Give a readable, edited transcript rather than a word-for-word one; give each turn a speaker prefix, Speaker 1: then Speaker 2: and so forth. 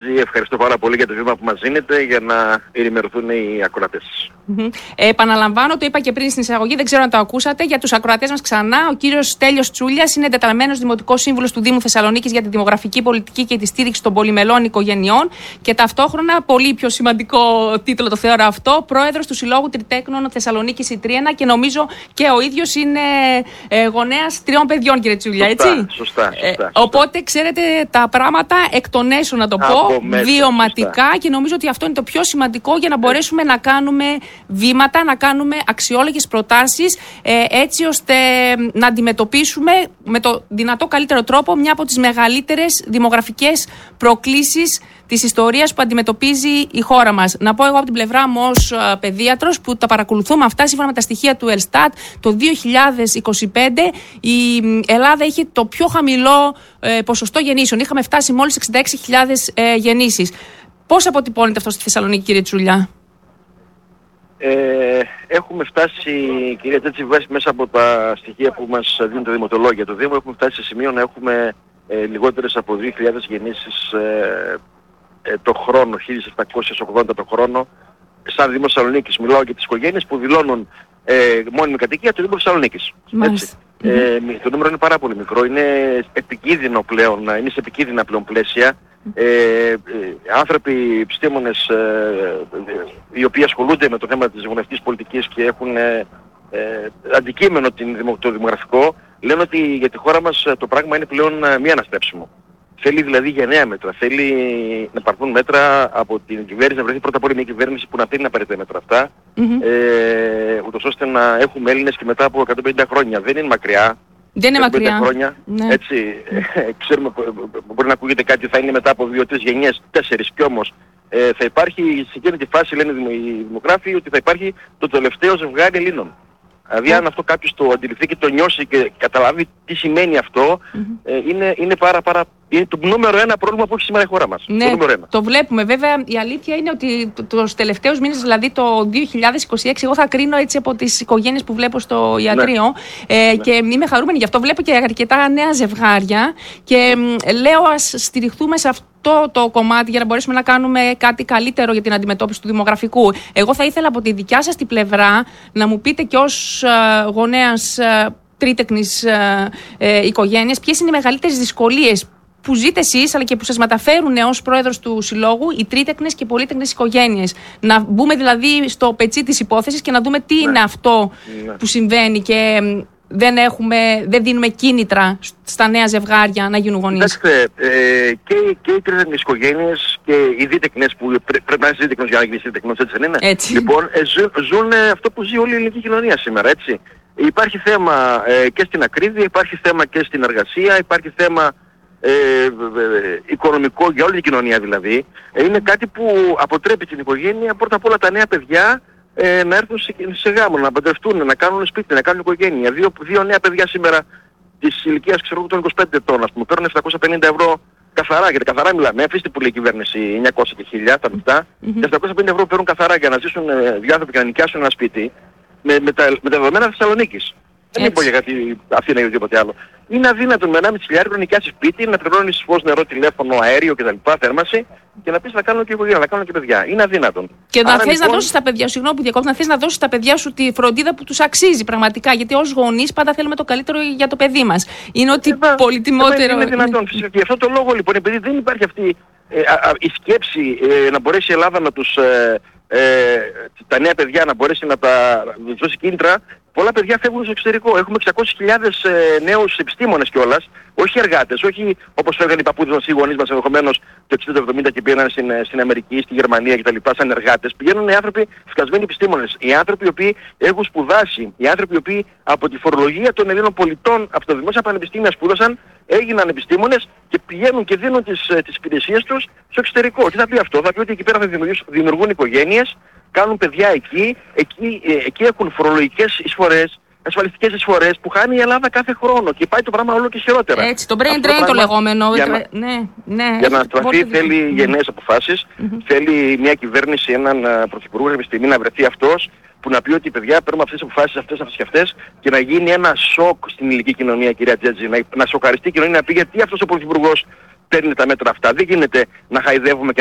Speaker 1: Ευχαριστώ πάρα πολύ για το βήμα που μας δίνετε για να ενημερωθούν οι ακροατές.
Speaker 2: Επαναλαμβάνω, το είπα και πριν στην εισαγωγή, δεν ξέρω αν το ακούσατε. Για τους ακροατές μας ξανά, ο κύριος Στέλιος Τσούλιας είναι εντεταλμένος Δημοτικός Σύμβουλος του Δήμου Θεσσαλονίκης για τη δημογραφική πολιτική και τη στήριξη των πολυμελών οικογενειών και ταυτόχρονα, πολύ πιο σημαντικό τίτλο το θεωρώ αυτό, πρόεδρος του Συλλόγου Τριτέκνων Θεσσαλονίκης η Τρίαινα και νομίζω και ο ίδιος είναι γονέας 3 παιδιών, κύριε Τσούλια, έτσι.
Speaker 1: Σωστά.
Speaker 2: Οπότε ξέρετε τα πράγματα εκ των έσω, να το πω. Βιωματικά,
Speaker 1: σωστά.
Speaker 2: Και νομίζω ότι αυτό είναι το πιο σημαντικό για να μπορέσουμε να κάνουμε βήματα, να κάνουμε αξιόλογες προτάσεις έτσι ώστε να αντιμετωπίσουμε με το δυνατό καλύτερο τρόπο μια από τις μεγαλύτερες δημογραφικές προκλήσεις της ιστορίας που αντιμετωπίζει η χώρα μας. Να πω εγώ από την πλευρά μου ως παιδίατρος που τα παρακολουθούμε αυτά, σύμφωνα με τα στοιχεία του Ελστάτ, το 2025 η Ελλάδα είχε το πιο χαμηλό ποσοστό γεννήσεων. Είχαμε φτάσει μόλις 66.000 γεννήσεις. Πώς αποτυπώνεται αυτό στη Θεσσαλονίκη, κύριε Τσούλια?
Speaker 1: Έχουμε φτάσει, κυρία Τέτση, μέσα από τα στοιχεία που μας δίνουν τα δημοτολόγια του Δήμου, έχουμε φτάσει σε σημείο να έχουμε λιγότερες από 2.000 γεννήσεις το χρόνο, 1.780 το χρόνο, σαν Δήμο Θεσσαλονίκης. Μιλάω για τις οικογένειες που δηλώνουν μόνιμη κατοικία του Δήμου Θεσσαλονίκης. Το νούμερο είναι πάρα πολύ μικρό, είναι επικίνδυνο πλέον, είναι σε επικίνδυνα πλέον πλαίσια. Άνθρωποι, επιστήμονες οι οποίοι ασχολούνται με το θέμα της δημογραφικής πολιτικής και έχουν αντικείμενο το δημογραφικό, λένε ότι για τη χώρα μας το πράγμα είναι πλέον μη αναστρέψιμο. Θέλει δηλαδή γενναία μέτρα, θέλει να πάρθουν μέτρα από την κυβέρνηση, να βρεθεί πρώτα απ' όλη μια κυβέρνηση που να θέλει να πάρει τα μέτρα αυτά, ούτως ώστε να έχουμε Έλληνες και μετά από 150 χρόνια. Δεν είναι μακριά.
Speaker 2: Δεν είναι μακριά.
Speaker 1: Χρόνια, ναι. Έτσι, ξέρουμε, μπορεί να ακούγεται κάτι, θα είναι μετά από 2-3 γενιές, 4 κι όμως θα υπάρχει, σε εκείνη τη φάση λένε οι δημογράφοι, ότι θα υπάρχει το τελευταίο ζευγάρι Ελλήνων. Δηλαδή αν αυτό κάποιος το αντιληφθεί και το νιώσει και καταλάβει τι σημαίνει αυτό, είναι είναι το νούμερο 1 πρόβλημα που έχει σήμερα η χώρα μας.
Speaker 2: Ναι, το βλέπουμε. Βέβαια η αλήθεια είναι ότι τους τελευταίους μήνες, δηλαδή το 2026, εγώ θα κρίνω έτσι από τις οικογένειες που βλέπω στο ιατρείο και είμαι χαρούμενη γι' αυτό. Βλέπω και αρκετά νέα ζευγάρια και λέω ας στηριχθούμε σε αυτό το κομμάτι για να μπορέσουμε να κάνουμε κάτι καλύτερο για την αντιμετώπιση του δημογραφικού. Εγώ θα ήθελα από τη δικιά σας την πλευρά να μου πείτε και ως γονέας τρίτεκνης οικογένειας ποιες είναι οι μεγαλύτερες δυσκολίες που ζείτε εσείς αλλά και που σας μεταφέρουν ως πρόεδρος του Συλλόγου οι τρίτεκνες και πολύτεκνες οικογένειες. Να μπούμε δηλαδή στο πετσί της υπόθεσης και να δούμε τι είναι αυτό που συμβαίνει και δεν δίνουμε κίνητρα στα νέα ζευγάρια να γίνουν γονείς.
Speaker 1: Κοιτάξτε, και οι τρίτεκνες οικογένειες και οι δίτεκνες που πρέπει να είναι δίτεκνος για να γίνεις δίτεκνος, έτσι δεν είναι?
Speaker 2: Έτσι.
Speaker 1: Λοιπόν, ζουν αυτό που ζει όλη η ελληνική κοινωνία σήμερα, έτσι. Υπάρχει θέμα και στην ακρίβεια, υπάρχει θέμα και στην εργασία, υπάρχει θέμα οικονομικό για όλη την κοινωνία δηλαδή. Είναι κάτι που αποτρέπει την οικογένεια, πρώτα απ' όλα τα νέα παιδιά να έρθουν σε γάμο, να παντρευτούν, να κάνουν σπίτι, να κάνουν οικογένεια. Δύο νέα παιδιά σήμερα της ηλικίας των 25 ετών, ας πούμε, παίρνουν 750 ευρώ καθαρά, γιατί καθαρά μιλάμε, αφήστε που λέει η κυβέρνηση 900 και 1000 τα μισθά, και 750 ευρώ παίρνουν καθαρά για να ζήσουν δύο άνθρωποι και να νοικιάσουν ένα σπίτι με τα δεδομένα της Θεσσαλονίκης. Δεν πω για κάτι Αθήνα ή οτιδήποτε άλλο. Είναι αδύνατον με 1,5 να νοικιάσεις σπίτι, να πληρώνεις φως, νερό, τηλέφωνο, αέριο κτλ. Θέρμανση και να πεις να κάνω και οικογένεια, να κάνω και παιδιά. Είναι αδύνατον.
Speaker 2: Και να θες να δώσεις στα παιδιά σου, συγγνώμη που διακόπτω, να θες να δώσεις στα παιδιά σου τη φροντίδα που τους αξίζει πραγματικά. Γιατί ως γονείς πάντα θέλουμε το καλύτερο για το παιδί μας. Είναι ότι πολυτιμότερο.
Speaker 1: Είναι δυνατόν. Φυσικά. Και γι' αυτό το λόγο λοιπόν, επειδή δεν υπάρχει αυτή η σκέψη να μπορέσει η Ελλάδα να τους. Τα νέα παιδιά να μπορέσει να τα δώσει κίνητρα, πολλά παιδιά φεύγουν στο εξωτερικό. Έχουμε 600.000 νέους επιστήμονες κιόλας, όχι εργάτες, όχι όπως φεύγαν οι παππούδες μας, οι γονείς μας ενδεχομένως το 60-70 και πήγαιναν στην Αμερική, στη Γερμανία κτλ. Σαν εργάτες. Πηγαίνουν οι άνθρωποι σκασμένοι επιστήμονες, οι άνθρωποι οι οποίοι έχουν σπουδάσει, οι άνθρωποι οι οποίοι από τη φορολογία των Ελλήνων πολιτών, από τα δημόσια πανεπιστήμια σπούδασαν, έγιναν επιστήμονες και πηγαίνουν και δίνουν τις υπηρεσίες τους στο εξωτερικό. Τι θα πει αυτό? Θα πει ότι εκεί πέρα θα δημιουργούν οικογένειες, κάνουν παιδιά εκεί έχουν φορολογικές εισφορές, ασφαλιστικές εισφορές που χάνει η Ελλάδα κάθε χρόνο και πάει το πράγμα όλο και χειρότερα.
Speaker 2: Έτσι, το brain drain το λεγόμενο.
Speaker 1: Για να στραφεί θέλει γενναίες αποφάσεις, θέλει μια κυβέρνηση, έναν πρωθυπουργό κάποια στιγμή να βρεθεί αυτός που να πει ότι παιδιά παίρνουμε αυτές τις αποφάσεις, αυτές και αυτές και να γίνει ένα σοκ στην ελληνική κοινωνία, κυρία Τζέτζη, να σοκαριστεί η κοινωνία, να πει γιατί αυτός ο πρωθυπουργός παίρνει τα μέτρα αυτά. Δεν γίνεται να χαϊδεύουμε